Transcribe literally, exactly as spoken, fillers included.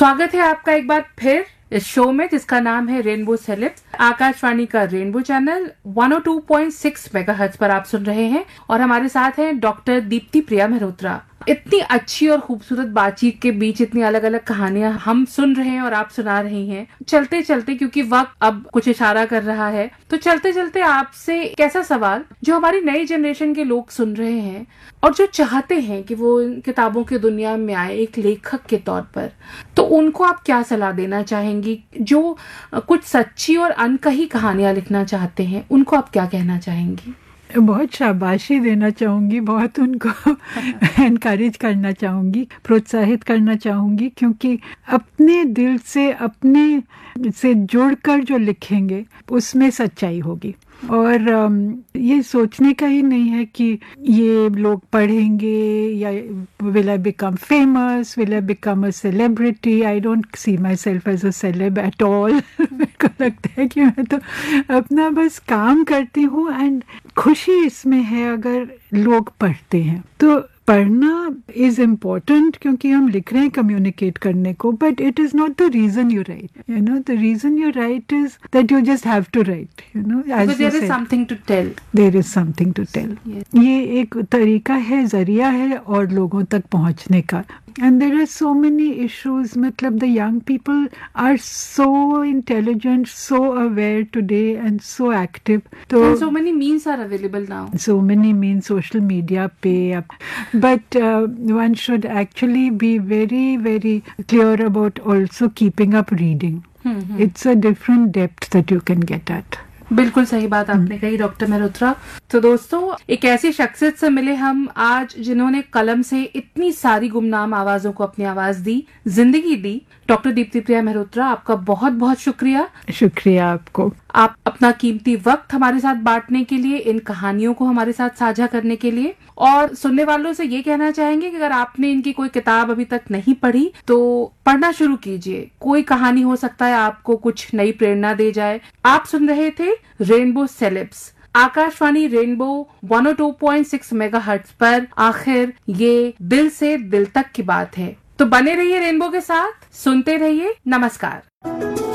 स्वागत है आपका एक बार फिर इस शो में जिसका नाम है रेनबो सेलेब्स। आकाशवाणी का रेनबो चैनल एक सौ दो पॉइंट छह मेगाहर्ट्ज पर आप सुन रहे हैं और हमारे साथ हैं डॉक्टर दीप्ति प्रिया मेहरोत्रा। इतनी अच्छी और खूबसूरत बातचीत के बीच इतनी अलग अलग कहानियां हम सुन रहे हैं और आप सुना रही हैं। चलते चलते, क्योंकि वक्त अब कुछ इशारा कर रहा है, तो चलते चलते आपसे एक ऐसा सवाल जो हमारी नई जनरेशन के लोग सुन रहे हैं और जो चाहते हैं कि वो किताबों की दुनिया में आए एक लेखक के तौर पर, तो उनको आप क्या सलाह देना चाहेंगी? जो कुछ सच्ची और अनकही कहानियां लिखना चाहते हैं, उनको आप क्या कहना चाहेंगी? बहुत शाबाशी देना चाहूँगी, बहुत उनको एनकरेज करना चाहूँगी, प्रोत्साहित करना चाहूँगी, क्योंकि अपने दिल से, अपने से जुड़कर जो लिखेंगे उसमें सच्चाई होगी। और ये सोचने का ही नहीं है कि ये लोग पढ़ेंगे या will I become famous, will I become a celebrity. I don't see my self as a celeb at all. मेरे को लगता है कि मैं तो अपना बस काम करती हूँ एंड खुशी इसमें है अगर लोग पढ़ते हैं। तो पढ़ना इज इम्पोर्टेंट क्योंकि हम लिख रहे हैं कम्युनिकेट करने को, but it is not the reason you right. You know, the reason you right is that you just have to right. You know, as there is something to tell, there is something to tell. ये एक तरीका है, जरिया है और लोगों तक पहुंचने का। And there are so many issues. मतलब the young people are so intelligent, so aware today, and so active. So, and so many means are available now. So many means, social media, pay up. But uh, one should actually be very, very clear about also keeping up reading. Mm-hmm. It's a different depth that you can get at. बिल्कुल सही बात आपने कही doctor Mehrotra. तो दोस्तों, एक ऐसी शख्सियत से मिले हम आज जिन्होंने कलम से इतनी सारी गुमनाम आवाजों को अपनी आवाज दी, जिंदगी दी। डॉक्टर दीप्ति प्रिया मेहरोत्रा, आपका बहुत बहुत शुक्रिया। शुक्रिया आपको, आप अपना कीमती वक्त हमारे साथ बांटने के लिए, इन कहानियों को हमारे साथ साझा करने के लिए। और सुनने वालों से ये कहना चाहेंगे कि अगर आपने इनकी कोई किताब अभी तक नहीं पढ़ी तो पढ़ना शुरू कीजिए। कोई कहानी हो सकता है आपको कुछ नई प्रेरणा दे जाए। आप सुन रहे थे रेनबो सेलेब्स, आकाशवाणी रेनबो एक सौ दो पॉइंट छह मेगाहर्ट्ज पर। आखिर ये दिल से दिल तक की बात है। तो बने रहिए रेनबो के साथ, सुनते रहिए। नमस्कार।